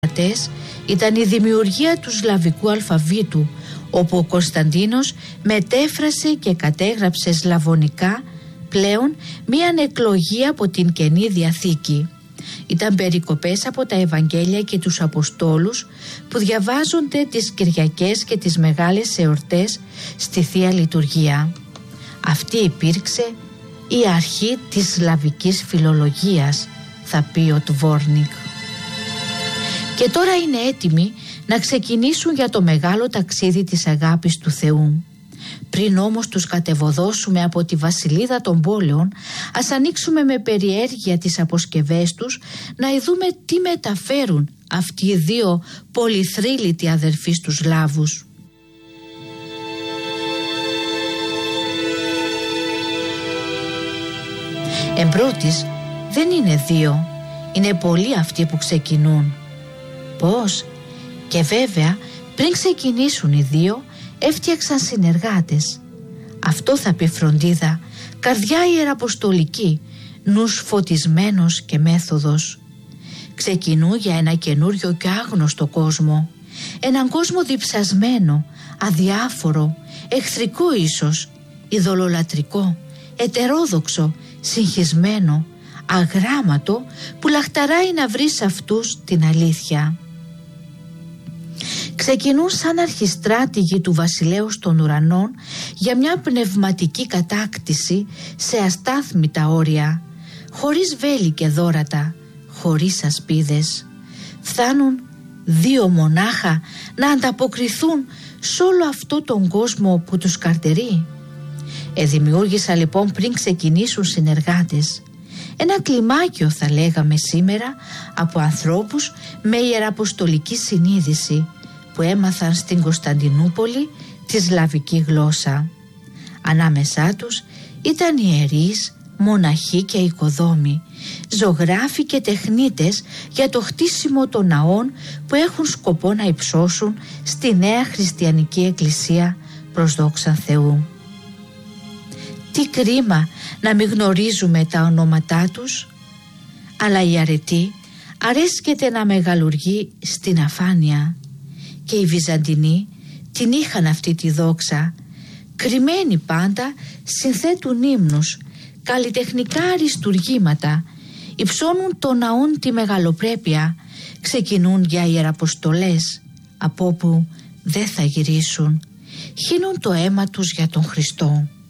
ήταν η δημιουργία του σλαβικού αλφαβήτου, όπου ο Κωνσταντίνος μετέφρασε και κατέγραψε σλαβωνικά πλέον μία εκλογή από την Καινή Διαθήκη. Ήταν περικοπές από τα Ευαγγέλια και τους Αποστόλους που διαβάζονται τις Κυριακές και τις μεγάλες εορτές στη Θεία Λειτουργία. Αυτή υπήρξε η αρχή της σλαβικής φιλολογίας, θα πει ο Τβόρνικ. Και τώρα είναι έτοιμοι να ξεκινήσουν για το μεγάλο ταξίδι της αγάπης του Θεού. Πριν όμως τους κατεβοδώσουμε από τη βασιλίδα των πόλεων, ας ανοίξουμε με περιέργεια τις αποσκευές τους, να ειδούμε τι μεταφέρουν αυτοί οι δύο πολυθρύλιτοι αδερφοί στους Σλάβους. Εμπρότης δεν είναι δύο, είναι πολλοί αυτοί που ξεκινούν. Πώς? Και βέβαια πριν ξεκινήσουν οι δύο έφτιαξαν συνεργάτες. Αυτό θα πει φροντίδα, καρδιά ιεραποστολική, νους φωτισμένος και μέθοδος. Ξεκινούν για ένα καινούριο και άγνωστο κόσμο, έναν κόσμο διψασμένο, αδιάφορο, εχθρικό ίσως, ειδωλολατρικό, ετερόδοξο, συγχυσμένο, αγράμματο, που λαχταράει να βρει σε αυτούς την αλήθεια. Ξεκινούν σαν αρχιστράτηγοι του βασιλέως των ουρανών για μια πνευματική κατάκτηση σε αστάθμητα όρια, χωρίς βέλη και δώρατα, χωρίς ασπίδες. Φτάνουν δύο μονάχα να ανταποκριθούν σε όλο αυτό τον κόσμο που τους καρτερεί. Δημιούργησα λοιπόν πριν ξεκινήσουν συνεργάτες. Ένα κλιμάκιο θα λέγαμε σήμερα από ανθρώπους με ιεραποστολική συνείδηση που έμαθαν στην Κωνσταντινούπολη τη σλαβική γλώσσα. Ανάμεσά τους ήταν ιερείς, μοναχοί και οικοδόμοι, ζωγράφοι και τεχνίτες για το χτίσιμο των ναών που έχουν σκοπό να υψώσουν στη νέα χριστιανική εκκλησία προς δόξαν Θεού. Τι κρίμα να μην γνωρίζουμε τα ονόματά τους, αλλά η αρετή αρέσκεται να μεγαλουργεί στην αφάνεια, και οι Βυζαντινοί την είχαν αυτή τη δόξα. Κρυμμένοι πάντα συνθέτουν ύμνους, καλλιτεχνικά αριστουργήματα, υψώνουν των ναών τη μεγαλοπρέπεια, ξεκινούν για ιεραποστολές από όπου δεν θα γυρίσουν, χύνουν το αίμα τους για τον Χριστό.